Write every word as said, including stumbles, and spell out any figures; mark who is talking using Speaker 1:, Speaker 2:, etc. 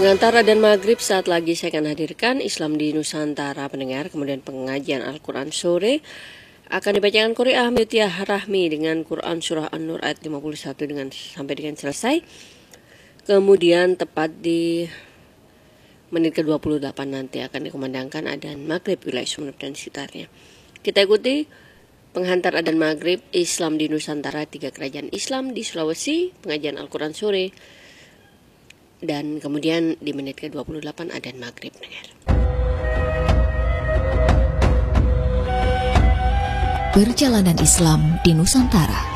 Speaker 1: Pengantar dan maghrib saat lagi saya akan hadirkan Islam di Nusantara pendengar, kemudian pengajian Al-Quran sore akan dibacakan Qori Ahmad Tiah Rahmi dengan Quran Surah An-Nur ayat lima puluh satu dengan sampai dengan selesai. Kemudian tepat di menit ke dua puluh delapan nanti akan dikumandangkan adzan maghrib wilayah Sumeneb dan sekitarnya. Kita ikuti penghantar adzan maghrib Islam di Nusantara, tiga kerajaan Islam di Sulawesi, pengajian Al-Quran sore, dan kemudian di menit ke dua puluh delapan adzan maghrib.
Speaker 2: Perjalanan Islam di Nusantara.